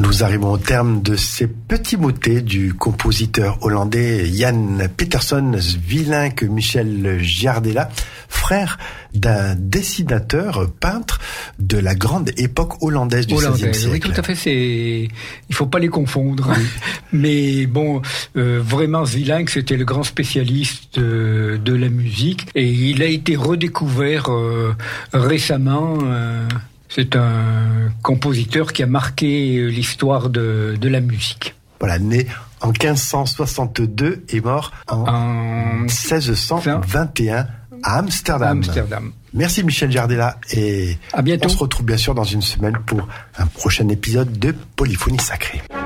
Nous arrivons au terme de ces petits motets du compositeur hollandais Jan Peterson Swielink Michel Giardella, frère d'un dessinateur, peintre de la grande époque hollandaise du XVIe siècle. Oui, tout à fait. Il faut pas les confondre. Oui. Mais bon, vraiment, Swielink, c'était le grand spécialiste de la musique, et il a été redécouvert récemment. C'est un compositeur qui a marqué l'histoire de la musique. Voilà, né en 1562 et mort en 1621 à Amsterdam. Merci Michel Giardella, et à bientôt. On se retrouve bien sûr dans une semaine pour un prochain épisode de Polyphonie Sacrée.